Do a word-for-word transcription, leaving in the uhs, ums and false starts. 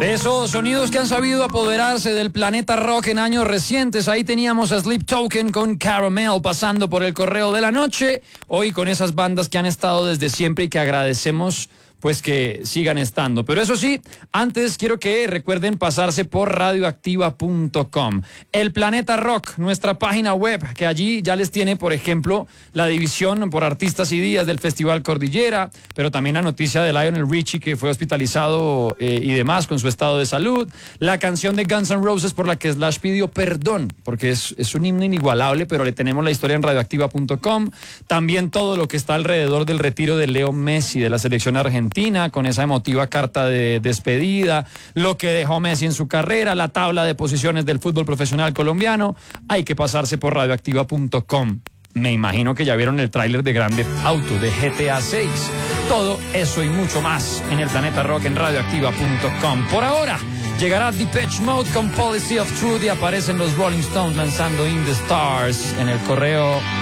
De esos sonidos que han sabido apoderarse del planeta rock en años recientes, ahí teníamos a Sleep Token con Caramel pasando por el correo de la noche, hoy con esas bandas que han estado desde siempre y que agradecemos pues que sigan estando. Pero eso sí, antes quiero que recuerden pasarse por radioactiva punto com. El Planeta Rock, nuestra página web, que allí ya les tiene, por ejemplo, la división por artistas y días del Festival Cordillera, pero también la noticia de Lionel Richie, que fue hospitalizado eh, y demás con su estado de salud, la canción de Guns N' Roses por la que Slash pidió perdón, porque es, es un himno inigualable, pero le tenemos la historia en radioactiva punto com. También todo lo que está alrededor del retiro de Leo Messi de la selección argentina, con esa emotiva carta de despedida, lo que dejó Messi en su carrera, la tabla de posiciones del fútbol profesional colombiano. Hay que pasarse por radioactiva punto com. Me imagino que ya vieron el tráiler de Grand Theft Auto de G T A seis. Todo eso y mucho más en el Planeta Rock en radioactiva punto com. Por ahora llegará Depeche Mode con Policy of Truth y aparecen los Rolling Stones lanzando In the Stars en el correo